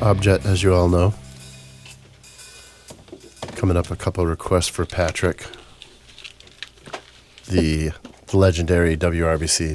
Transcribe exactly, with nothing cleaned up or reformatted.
Objet, as you all know. Coming up, a couple of requests for Patrick. The legendary W R B C